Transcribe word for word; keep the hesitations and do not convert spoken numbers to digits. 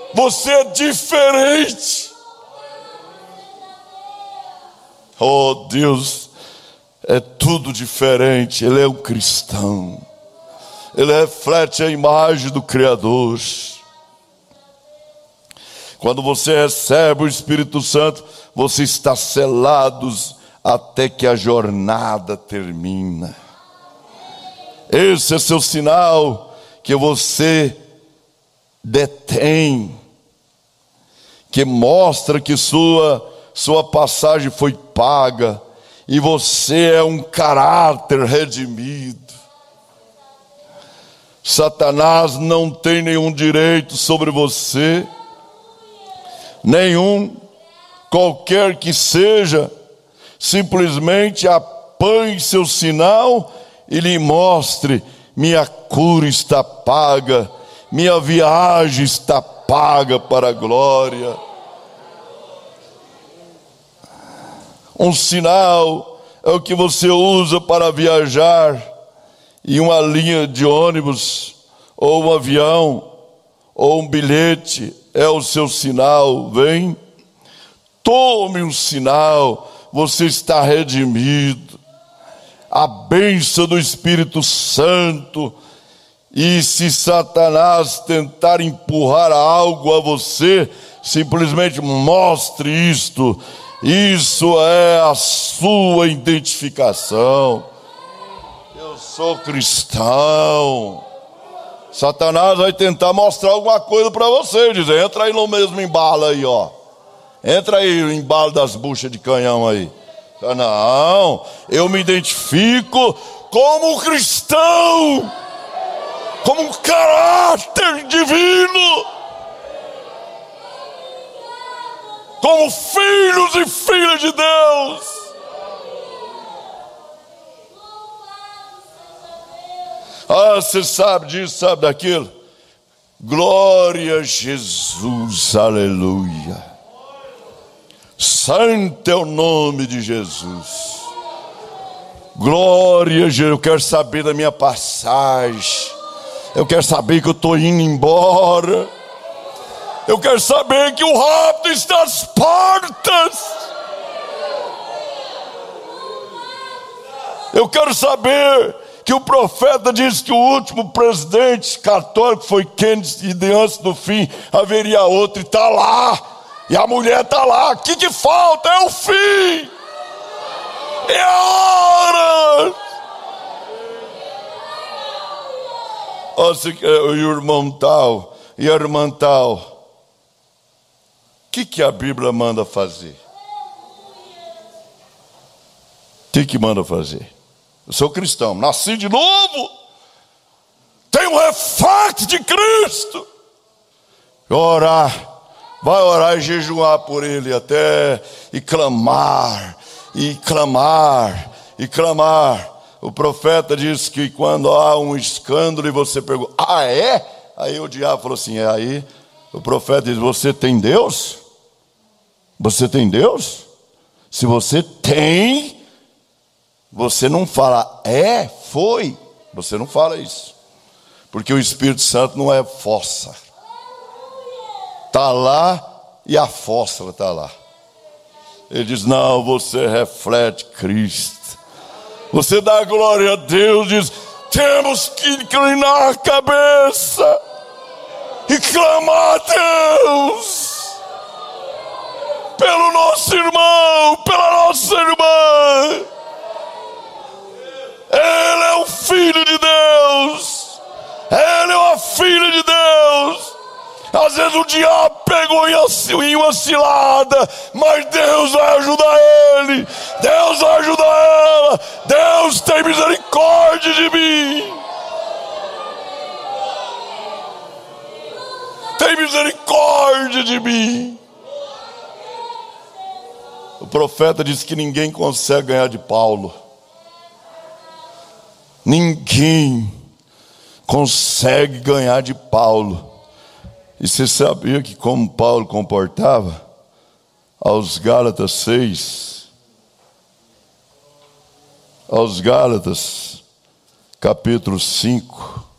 Você é diferente. Oh Deus, é tudo diferente. Ele é um cristão. Ele reflete a imagem do Criador. Quando você recebe o Espírito Santo, você está selado até que a jornada termina. Esse é seu sinal que você detém, que mostra que sua, sua passagem foi paga e você é um caráter redimido. Satanás não tem nenhum direito sobre você, nenhum, qualquer que seja. Simplesmente apanhe seu sinal e lhe mostre: minha cura está paga, minha viagem está paga para a glória. Um sinal é o que você usa para viajar em uma linha de ônibus, ou um avião, ou um bilhete. É o seu sinal. Vem, tome um sinal. Você está redimido. A bênção do Espírito Santo. E se Satanás tentar empurrar algo a você, simplesmente mostre isto. Isso é a sua identificação. Eu sou cristão. Satanás vai tentar mostrar alguma coisa para você, dizer: entra aí no mesmo embalo aí, ó. Entra aí no embalo das buchas de canhão aí. Não, eu me identifico como cristão, como um caráter divino, como filhos e filhas de Deus. Ah, você sabe disso, sabe daquilo? Glória a Jesus, aleluia. Santo é o nome de Jesus. Glória a Jesus. Eu quero saber da minha passagem. Eu quero saber que eu estou indo embora. Eu quero saber que o rapto está às portas. Eu quero saber que o profeta disse que o último presidente católico foi Kennedy, e de antes do fim haveria outro, e está lá. E a mulher está lá. O que, que falta? É o fim. É a hora. Oh, se, o irmão tal e a irmã tal. O que, que a Bíblia manda fazer? O que, que manda fazer? Eu sou cristão, nasci de novo. Tenho um reflexo de Cristo. Orar. Vai orar e jejuar por ele até, e clamar, e clamar, e clamar. O profeta disse que quando há um escândalo e você pergunta: ah, é? Aí o diabo falou assim: é. Aí o profeta diz: você tem Deus? Você tem Deus? Se você tem, você não fala é, foi. Você não fala isso. Porque o Espírito Santo não é fossa. Está lá e a fósfora está lá. Ele diz: não, você reflete Cristo. Você dá glória a Deus, diz: temos que inclinar a cabeça e clamar a Deus pelo nosso irmão, pela nossa irmã. Ele é o Filho de Deus. Ele é uma filha de Deus. Às vezes o diabo pegou em uma cilada, mas Deus vai ajudar ele. Deus vai ajudar ela. Deus tem misericórdia de mim. Tem misericórdia de mim. O profeta disse que ninguém consegue ganhar de Paulo. Ninguém consegue ganhar de Paulo. E você sabia que como Paulo comportava? Aos Gálatas seis, aos Gálatas capítulo cinco,